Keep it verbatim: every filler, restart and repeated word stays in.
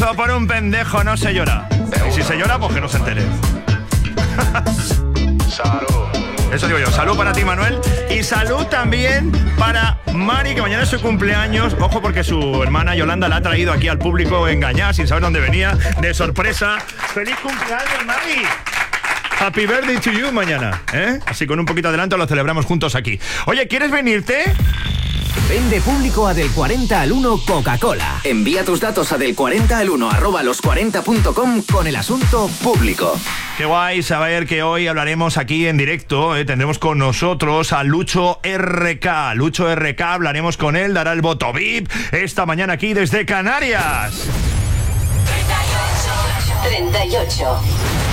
Temazo, por un pendejo no se llora. Y si se llora, pues que no se entere. Eso digo yo, salud para ti, Manuel. Y salud también para Mari, que mañana es su cumpleaños. Ojo, porque su hermana Yolanda la ha traído aquí al público engañada, sin saber dónde venía, de sorpresa. ¡Feliz cumpleaños, Mari! Happy birthday to you mañana, ¿eh? Así con un poquito de adelanto lo celebramos juntos aquí. Oye, ¿quieres venirte? Vende público a del cuarenta al uno Coca-Cola. Envía tus datos a del cuarenta al uno arroba los cuarenta punto com con el asunto público. Qué guay saber que hoy hablaremos aquí en directo, ¿eh? Tendremos con nosotros a Lucho R K. Lucho R K, hablaremos con él, dará el voto V I P esta mañana aquí desde Canarias. treinta y ocho.